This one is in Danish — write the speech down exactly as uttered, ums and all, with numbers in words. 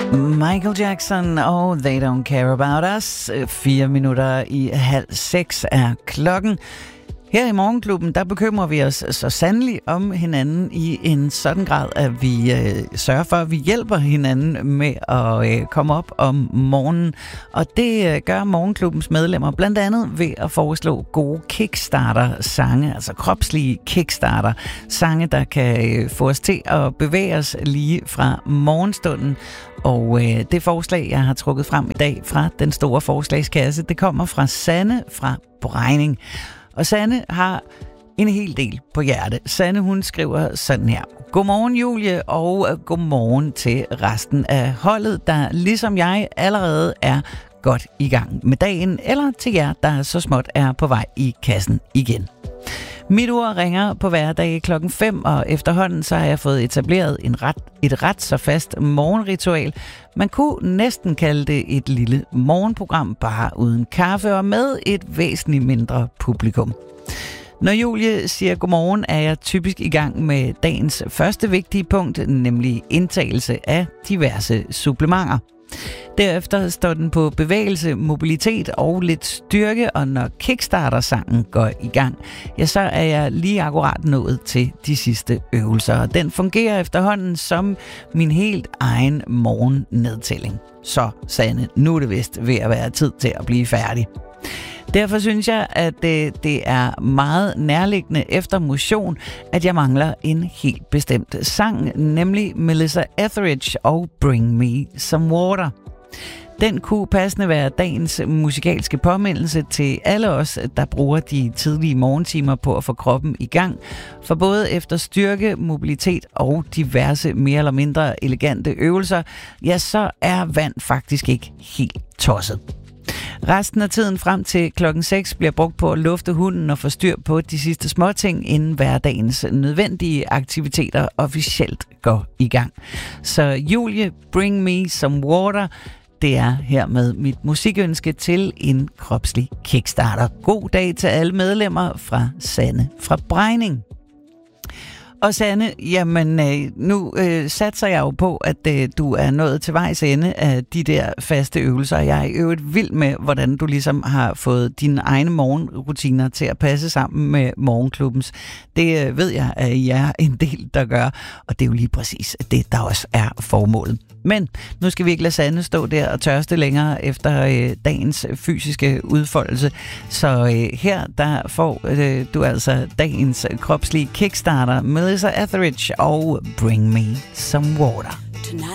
Michael Jackson og They Don't Care About Us. Fire minutter i halv seks er klokken. Her i Morgenklubben, der bekymrer vi os så sandelig om hinanden i en sådan grad, at vi øh, sørger for, at vi hjælper hinanden med at øh, komme op om morgenen. Og det øh, gør Morgenklubbens medlemmer blandt andet ved at foreslå gode Kickstarter-sange, altså kropslige Kickstarter-sange, der kan øh, få os til at bevæge os lige fra morgenstunden. Og øh, det forslag, jeg har trukket frem i dag fra den store forslagskasse, det kommer fra Sanne fra Brejning. Og Sanne har en hel del på hjerte. Sanne, hun skriver sådan her. Godmorgen, Julie, og godmorgen til resten af holdet, der ligesom jeg allerede er godt i gang med dagen, eller til jer, der så småt er på vej i kassen igen. Mit ur ringer på hverdag klokken fem, og efterhånden så har jeg fået etableret en ret, et ret så fast morgenritual. Man kunne næsten kalde det et lille morgenprogram, bare uden kaffe og med et væsentligt mindre publikum. Når Julie siger godmorgen, er jeg typisk i gang med dagens første vigtige punkt, nemlig indtagelse af diverse supplementer. Derefter står den på bevægelse, mobilitet og lidt styrke, og når Kickstarter-sangen går i gang, ja, så er jeg lige akkurat nået til de sidste øvelser. Den fungerer efterhånden som min helt egen morgennedtælling. Så, Sanne, nu er det vist ved at være tid til at blive færdig. Derfor synes jeg, at det, det er meget nærliggende efter motion, at jeg mangler en helt bestemt sang, nemlig Melissa Etheridge og Bring Me Some Water. Den kunne passende være dagens musikalske påmindelse til alle os, der bruger de tidlige morgentimer på at få kroppen i gang. For både efter styrke, mobilitet og diverse mere eller mindre elegante øvelser, ja, så er vand faktisk ikke helt tosset. Resten af tiden frem til klokken seks bliver brugt på at lufte hunden og få styr på de sidste småting, inden hverdagens nødvendige aktiviteter officielt går i gang. Så Julie, Bring Me Some Water, det er hermed mit musikønske til en kropslig Kickstarter. God dag til alle medlemmer fra Sanne fra Brejning. Og Sanne, jamen nu øh, satser jeg jo på, at øh, du er nået til vejs ende af de der faste øvelser. Jeg er i øvrigt vild med, hvordan du ligesom har fået dine egne morgenrutiner til at passe sammen med Morgenklubbens. Det øh, ved jeg, at I er en del, der gør, og det er jo lige præcis det, der også er formålet. Men nu skal vi ikke lade Sanne stå der og tørste længere efter øh, dagens fysiske udfoldelse. Så øh, her der får øh, du altså dagens kropslige Kickstarter, Melissa Etheridge og Bring Me Some Water. Tonight